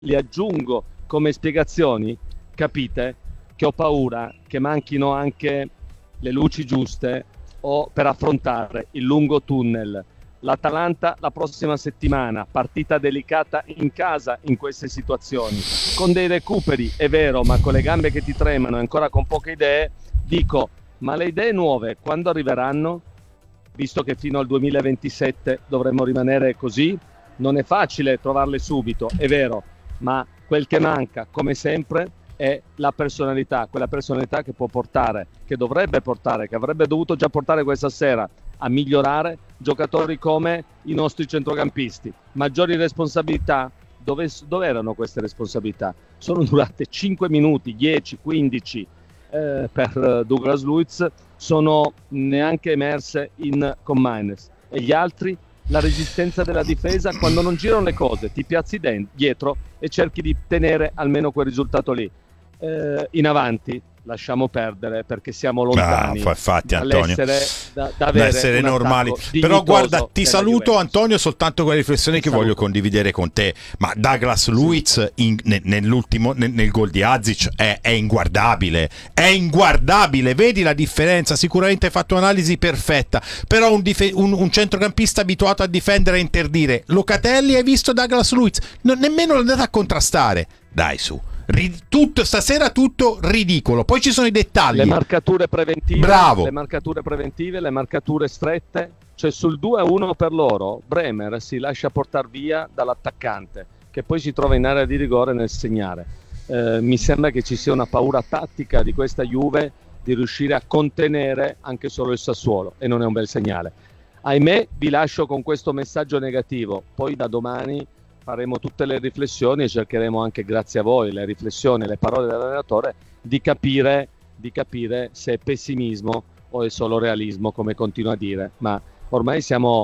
li aggiungo come spiegazioni, capite che ho paura che manchino anche le luci giuste o per affrontare il lungo tunnel. L'Atalanta la prossima settimana, partita delicata in casa in queste situazioni, con dei recuperi, è vero, ma con le gambe che ti tremano e ancora con poche idee, dico, ma le idee nuove quando arriveranno? Visto che fino al 2027 dovremmo rimanere così, non è facile trovarle subito, è vero, ma quel che manca, come sempre, è la personalità, quella personalità che può portare, che dovrebbe portare, che avrebbe dovuto già portare questa sera a migliorare giocatori come i nostri centrocampisti. Maggiori responsabilità? Dove erano queste responsabilità? Sono durate 5 minuti, 10, 15 per Douglas Luiz, sono neanche emerse con Maines. E gli altri? La resistenza della difesa, quando non girano le cose, ti piazzi dietro e cerchi di tenere almeno quel risultato lì. In avanti lasciamo perdere perché siamo lontani infatti, Antonio, da essere normali. Però guarda, ti saluto Antonio soltanto con le riflessioni che voglio condividere con te. Ma Douglas Luiz nel gol di Azic è inguardabile, vedi la differenza. Sicuramente hai fatto un'analisi perfetta, però un centrocampista abituato a difendere e interdire. Locatelli, hai visto Douglas Luiz? Nemmeno l'è andato a contrastare, dai su. Stasera tutto ridicolo. Poi ci sono i dettagli. Le marcature preventive, bravo. Le marcature strette. Cioè sul 2-1 per loro Bremer si lascia portare via dall'attaccante, che poi si trova in area di rigore nel segnare. Mi sembra che ci sia una paura tattica di questa Juve di riuscire a contenere anche solo il Sassuolo, e non è un bel segnale. Ahimè, vi lascio con questo messaggio negativo. Poi da domani faremo tutte le riflessioni e cercheremo anche, grazie a voi, le riflessioni, le parole dell'allenatore, di capire se è pessimismo o è solo realismo, come continua a dire. Ma ormai siamo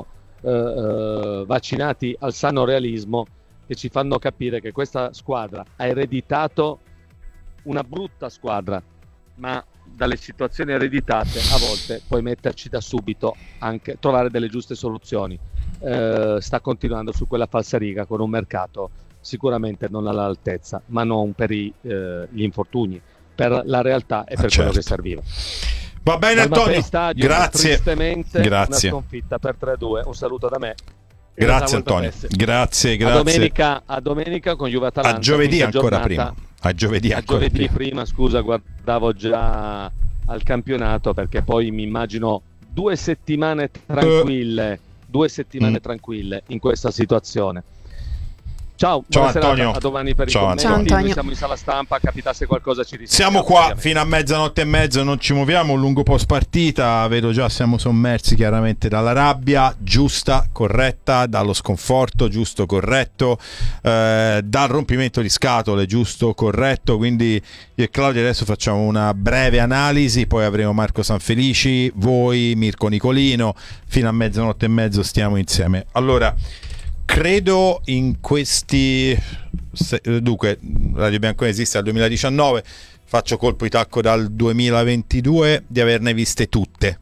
vaccinati al sano realismo, che ci fanno capire che questa squadra ha ereditato una brutta squadra, ma dalle situazioni ereditate a volte puoi metterci da subito, anche trovare delle giuste soluzioni. Sta continuando su quella falsariga con un mercato sicuramente non all'altezza, ma non per gli infortuni, per la realtà e per quello che serviva. Va bene Antonio, grazie. Tristemente una sconfitta per 3-2. Un saluto da me. Grazie Antonio, grazie. A domenica con Juve Atalanta. A giovedì ancora prima. A giovedì prima, scusa, guardavo già al campionato, perché poi mi immagino 2 settimane tranquille. 2 settimane tranquille in questa situazione. Ciao Antonio. A domani per i commenti. Ciao Antonio. Noi siamo in sala stampa, capitasse qualcosa ci risentiamo. Siamo qua ovviamente fino a mezzanotte e mezzo, non ci muoviamo, un lungo post partita, vedo già siamo sommersi chiaramente dalla rabbia, giusta, corretta, dallo sconforto, giusto, corretto, dal rompimento di scatole, giusto, corretto. Quindi io e Claudio adesso facciamo una breve analisi, poi avremo Marco Sanfelici, voi, Mirko Nicolino, fino a mezzanotte e mezzo stiamo insieme. Allora, credo in questi dunque Radio Bianconeri esiste dal 2019, faccio colpo di tacco dal 2022, di averne viste tutte,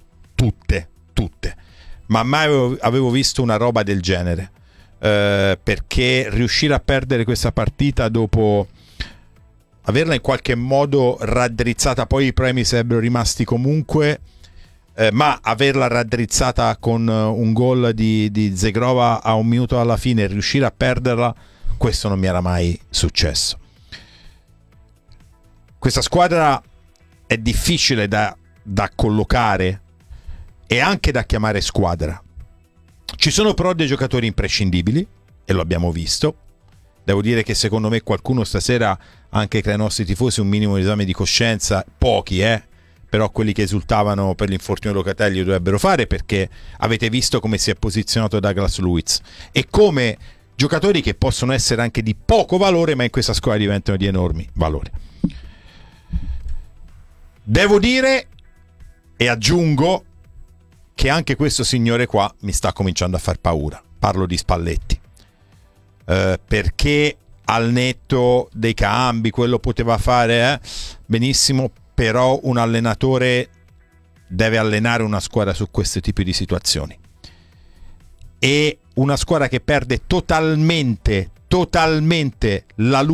ma mai avevo visto una roba del genere, perché riuscire a perdere questa partita dopo averla in qualche modo raddrizzata, poi i premi sarebbero rimasti comunque, ma averla raddrizzata con un gol di Zegrova a 1 minuto alla fine e riuscire a perderla, questo non mi era mai successo. Questa squadra è difficile da collocare e anche da chiamare squadra. Ci sono però dei giocatori imprescindibili e lo abbiamo visto. Devo dire che secondo me qualcuno stasera, anche tra i nostri tifosi, un minimo di esame di coscienza, pochi però quelli che esultavano per l'infortunio Locatelli lo dovrebbero fare, perché avete visto come si è posizionato Douglas Luiz e come giocatori che possono essere anche di poco valore ma in questa squadra diventano di enormi valore. Devo dire e aggiungo che anche questo signore qua mi sta cominciando a far paura, parlo di Spalletti, perché al netto dei cambi quello poteva fare benissimo, però un allenatore deve allenare una squadra su questo tipo di situazioni, e una squadra che perde totalmente totalmente la